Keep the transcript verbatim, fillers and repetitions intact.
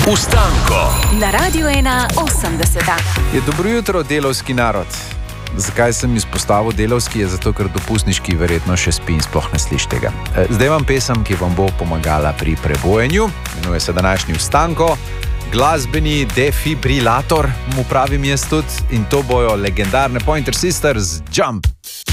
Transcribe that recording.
Ustanko na Radiu ena osemdeset. Je dobro jutro, delavski narod. Zakaj sem izpostavil delavski? Je zato, ker dopustniški verjetno še spi in sploh ne sliši tega. Zdaj vam pesem, ki vam bo pomagala pri prebojenju. Imenuje se današnji Ustanko. Glasbeni defibrilator, mu pravim jaz tudi. In to bojo legendarne Pointer Sisters, Jump.